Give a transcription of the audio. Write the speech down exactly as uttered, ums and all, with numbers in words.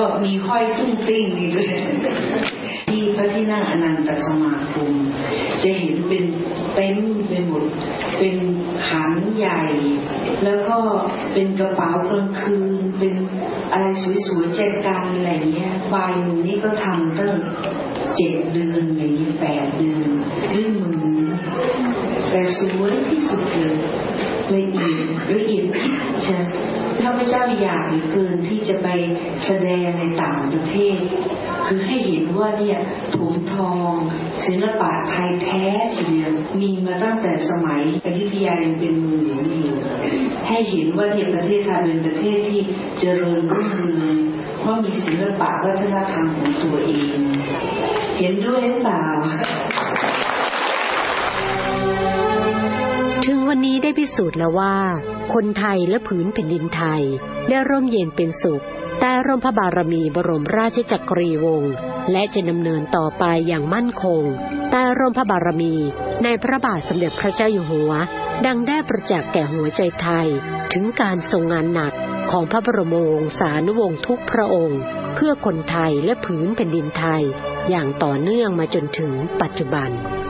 ก็มีห้อยตุ้งติ้งนี่ด้วยที่พระที่นั่งอนันตสมาคมจะเห็นเป็นเต็มไปหมดเป็นขันใหญ่แล้วก็เป็นกระเป๋ากลางคืนเป็นอะไรสวยๆแจกันอะไรเงี้ยปลายมือนี่ก็ทำตั้งเจ็ดเดือนอะไรนี้แปดเดือนด้วยมือแต่สวยที่สุดเลยละเอียดละเอียดพิจารณาข้าพเจ้าอยากเหลือเกินที่จะไปแสดงในต่างประเทศคือให้เห็นว่าเนี่ยถุงทองศิลปะไทยแท้เฉียมีมาตั้งแต่สมัยอยุธยายังเป็นเมืองหลวงอยู่ให้เห็นว่าเนี่ยประเทศไทยเป็นประเทศที่เจริญรุ่งเรืองเพราะมีศิลปะวัฒนธรรมของตัวเองเห็นด้วยหรือเปล่าถึงวันนี้ได้พิสูจน์แล้วว่าคนไทยและผืนแผ่นดินไทยได้ร่มเย็นเป็นสุขใต้ร่มพระบารมีบรมราชจักรีวงศ์และจะดำเนินต่อไปอย่างมั่นคงใต้ร่มพระบารมีในพระบาทสมเด็จพระเจ้าอยู่หัวดังได้ประจักษ์แก่หัวใจไทยถึงการทรงงานหนักของพระบรมวงศานุวงศ์ทุกพระองค์เพื่อคนไทยและผืนแผ่นดินไทยอย่างต่อเนื่องมาจนถึงปัจจุบัน